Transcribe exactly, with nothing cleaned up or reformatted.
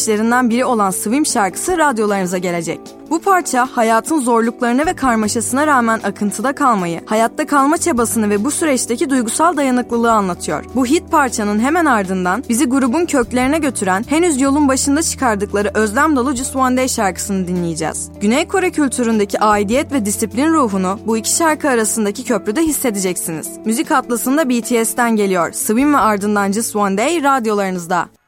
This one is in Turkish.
işlerinden biri olan Swim şarkısı radyolarınıza gelecek. Bu parça hayatın zorluklarına ve karmaşasına rağmen akıntıda kalmayı, hayatta kalma çabasını ve bu süreçteki duygusal dayanıklılığı anlatıyor. Bu hit parçanın hemen ardından bizi grubun köklerine götüren, henüz yolun başında çıkardıkları özlem dolu Just One Day şarkısını dinleyeceğiz. Güney Kore kültüründeki aidiyet ve disiplin ruhunu bu iki şarkı arasındaki köprüde hissedeceksiniz. Müzik atlasında B T S'ten geliyor. Swim ve ardından Just One Day radyolarınızda.